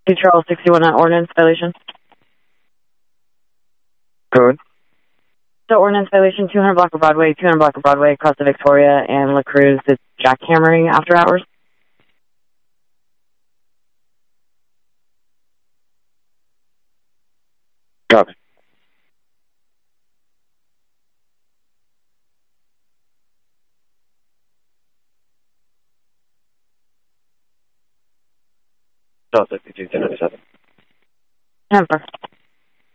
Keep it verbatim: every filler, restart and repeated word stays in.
Control sixty-one on ordinance violation. Code? So ordinance violation, two hundred block of Broadway, two hundred block of Broadway across the Victoria and La Cruz is jackhammering after hours. Copy. Delta sixty-two, ten ninety-seven. Temper.